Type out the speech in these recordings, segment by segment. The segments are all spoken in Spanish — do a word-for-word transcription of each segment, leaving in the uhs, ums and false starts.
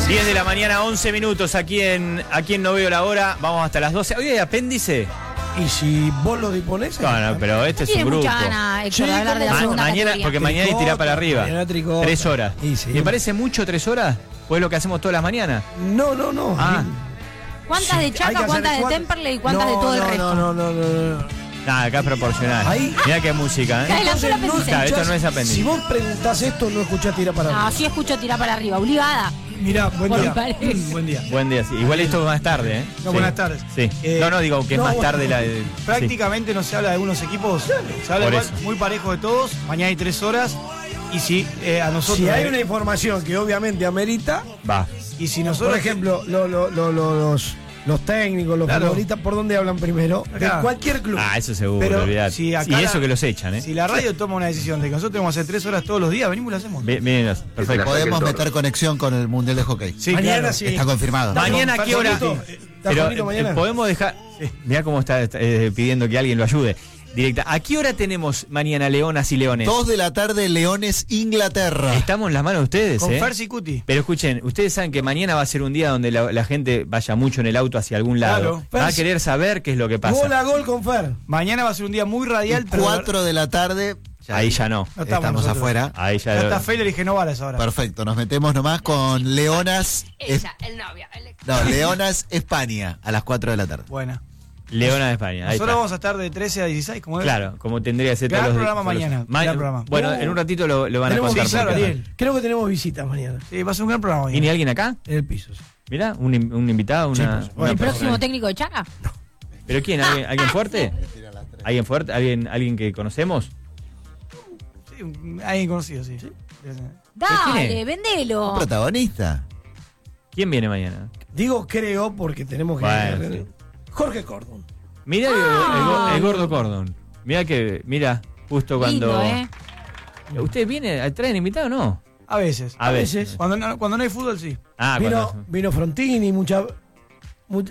diez de la mañana, once minutos aquí en aquí en No Veo la Hora. Vamos hasta las doce. ¿Hoy hay apéndice? Y si vos lo disponés... No, no, pero este es un grupo. Mucha gana, Héctor, Sí, de hablar de la Ma- segunda mañana, categoría. porque mañana hay tirar para arriba. Mañana tricota. Tres horas. Y sí. ¿Me parece mucho tres horas? Pues lo que hacemos todas las mañanas. No, no, no. Ah. ¿Cuántas Sí, de hay que Chaca, hacer cuántas de cuatro- Temperley y cuántas no, de todo el no, resto? No, no, no, no, no. Nada, acá es proporcional. Ahí- Mirá qué música, Cae ¿eh? la sola Entonces, apéndice. Claro, esto escuchás- no es apéndice. Si vos preguntás esto, no escuchás tirar para No, arriba. sí escucho tirar para arriba, obligada. Mirá, buen Por día. parece. Mm, Buen día. Buen día, sí. Igual esto es más tarde, ¿eh? No, Sí. buenas tardes. Sí. Eh, no, no, digo que es no, más bueno, tarde la de... Prácticamente no se habla de algunos equipos, se habla Por igual, eso. muy parejo de todos. Mañana hay tres horas. Y si eh, a nosotros. Si hay una información que obviamente amerita, Sí. Va. Y si nosotros. por ejemplo, lo- lo- lo- lo- los, los técnicos, los Claro. futbolistas, ¿por dónde hablan primero? De Acá. cualquier club. Ah, eso seguro, Pero olvidate. si acá y eso la- que los echan, ¿eh? Si la radio toma una decisión de que nosotros tenemos que hacer tres horas todos los días, venimos y lo hacemos. Bien, bien, perfecto. Podemos meter conexión con el Mundial de Hockey. Sí, Mañana claro. sí. Está confirmado. Mañana, ¿a qué hora? Juanito, eh, ¿está Pero Juanito eh, mañana? podemos dejar... Mirá cómo está, está, eh, pidiendo que alguien lo ayude. Directa. ¿A qué hora tenemos mañana Leonas y Leones? Dos de la tarde, Leones, Inglaterra. Estamos en las manos de ustedes, Con ¿eh? Fersi Cuti. Pero escuchen, ustedes saben que mañana va a ser un día donde la, la gente vaya mucho en el auto hacia algún lado. Claro. Va a querer saber qué es lo que pasa. Gol a gol con Fer. Mañana va a ser un día muy radial, pero. Cuatro de la tarde. Ahí ya no. No Estamos, nosotros. afuera. Ahí ya... Ya está Feller y Genoval a esa hora. Perfecto, nos metemos nomás con Leonas. Es- Ella, el novio. El... no, Leonas, España, a las cuatro de la tarde. Buena. Leona de España. Ahí Nosotros está. vamos a estar de trece a dieciséis, como es. Claro, como tendría que ser Gran todos los programa todos los- mañana, Ma- gran programa. Bueno, Uh, en un ratito lo, lo van a Tenemos contar. visita, claro, porque- Ariel. Creo que tenemos visitas mañana. Sí, va a ser un gran programa mañana. ¿Viene alguien acá? En el piso. Sí. Mirá, un, in- un invitado, Sí, una, por supuesto. una ¿El próximo persona. técnico de Chaca? ¿Pero quién? ¿Alguien, ¿alguien fuerte? ¿Alguien fuerte? ¿Alguien, ¿Alguien que conocemos? Sí, un- alguien conocido, sí. Dale, quién es? vendelo. Protagonista. ¿Quién viene mañana? Digo creo porque tenemos que... Bueno, sí. Jorge Cordon. Mirá el, el go- Ah. el gordo Cordon. Mirá que, mira, justo cuando... Lindo, ¿eh? ¿Usted viene, traen invitado o no? A veces. A veces. Cuando no, cuando no hay fútbol, sí. Ah, Vino, cuando... vino Frontini, mucha... mucha-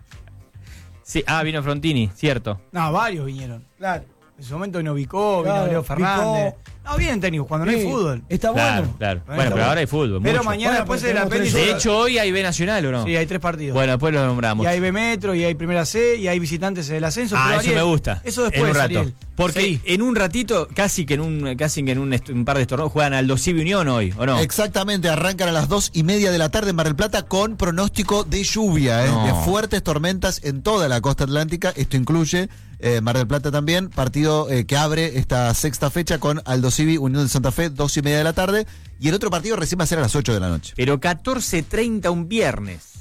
Sí, ah, vino Frontini, cierto. No, varios vinieron. Claro. En su momento vino Vicó, vino Claro, Leo Fernández. Vicó. No, vienen técnicos cuando no hay Sí, fútbol. Está Claro, bueno. claro. Bueno, Bueno, está pero bueno. ahora hay fútbol. Pero mucho. mañana Bueno, después pero del tenemos tres apéndice. De hecho, hoy hay B Nacional, ¿o no? Sí, hay tres partidos. Bueno, después lo nombramos. Y hay B Metro, y hay Primera C, y hay visitantes en el ascenso. Ah, pero eso Ariel, me gusta. Eso después, en un rato. Ariel. Porque Sí. en un ratito, casi que en un, casi que en un, est- un par de estornudos, juegan Aldo Civi Unión hoy, ¿o no? Exactamente, arrancan a las dos y media de la tarde en Mar del Plata con pronóstico de lluvia, ¿eh? No. de fuertes tormentas en toda la costa atlántica. Esto incluye eh, Mar del Plata también, partido eh, que abre esta sexta fecha con Aldo Civi Unión de Santa Fe, dos y media de la tarde. Y el otro partido recién va a ser a las ocho de la noche. Pero catorce treinta un viernes.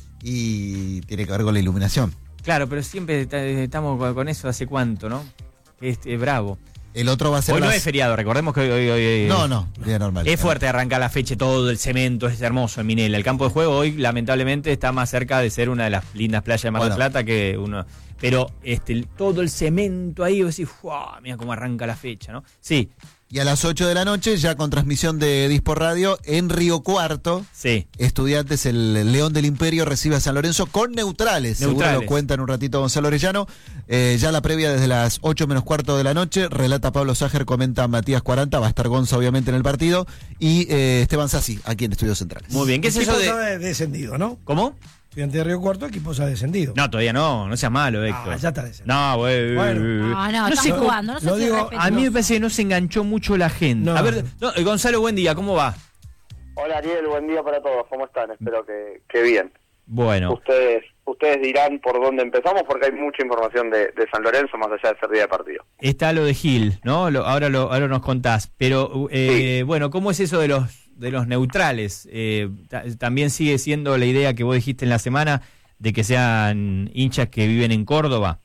Y tiene que ver con la iluminación. Claro, pero siempre está- estamos con- con eso hace cuánto, ¿no? Este, bravo. El otro va a ser Hoy a no las- es feriado, recordemos que hoy... hoy, hoy- hoy- No, no, día normal. Es fuerte arrancar la fecha, todo el cemento, es hermoso en Minela. El campo de juego hoy, lamentablemente, está más cerca de ser una de las lindas playas de Mar del Bueno. Plata que uno. Pero este, todo el cemento ahí, vos decís, ¡fua! Mira cómo arranca la fecha, ¿no? Sí, Y a las ocho de la noche, ya con transmisión de Dispo Radio, en Río Cuarto, sí. Estudiantes, el León del Imperio recibe a San Lorenzo con neutrales. Seguro Neutrales. lo cuenta en un ratito Gonzalo Orellano. Eh, ya la previa desde las ocho menos cuarto de la noche. Relata Pablo Ságer, comenta Matías Cuaranta. Va a estar Gonza, obviamente, en el partido. Y eh, Esteban Sassi, aquí en Estudios Centrales. Muy bien. ¿Qué es eso Equipos de.? ha descendido, ¿no? ¿Cómo? Estudiante de Río Cuarto, equipos ha descendido. No, todavía no, no seas malo, Héctor. Ah, ya está descendido. No, güey. Bueno. No, no, están sé cómo- jugando, no sé lo si digo, respeto. A mí me parece que no se enganchó mucho la gente. No. A ver, no, eh, Gonzalo, buen día, ¿cómo va? Hola Ariel, buen día para todos, ¿cómo están? Espero que, que bien. Bueno, Ustedes ustedes dirán por dónde empezamos porque hay mucha información de, de San Lorenzo más allá de ser día de partido. está lo de Gil, ¿no? Lo- ahora, lo, ahora nos contás. Pero, eh, bueno, ¿cómo es eso de los de los neutrales? Eh, ta- ¿También sigue siendo la idea que vos dijiste en la semana de que sean hinchas que viven en Córdoba?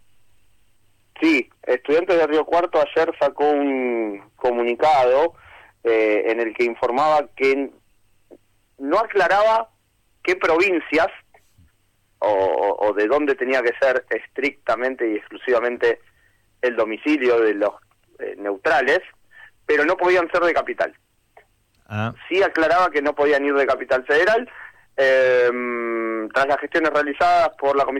Sí, Estudiantes de Río Cuarto ayer sacó un comunicado eh, en el que informaba que no aclaraba qué provincias o, o- o de dónde tenía que ser estrictamente y exclusivamente el domicilio de los eh, neutrales, pero no podían ser de capital. Ah, Sí aclaraba que no podían ir de Capital Federal. Eh, tras las gestiones realizadas por la Comisión